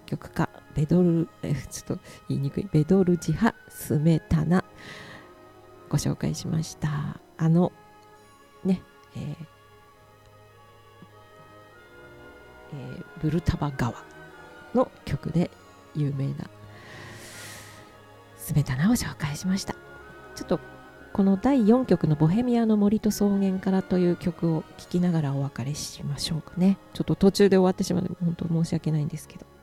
曲かちょっと言いにくいベドルジハ・スメタナご紹介しました。ね、ブルタバ川の曲で有名なスメタナを紹介しました。ちょっとこの第4曲のボヘミアの森と草原からという曲を聴きながらお別れしましょうかね。ちょっと途中で終わってしまうので本当申し訳ないんですけど、